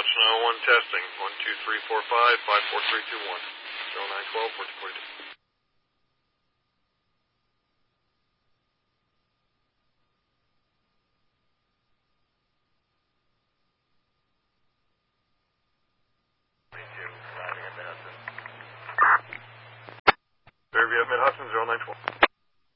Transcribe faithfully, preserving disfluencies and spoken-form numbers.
Hudson oh one testing. one two three four five, five four three two one. zero nine twelve, fourteen forty-two. Fairview at Mid Hudson, zero nine twelve.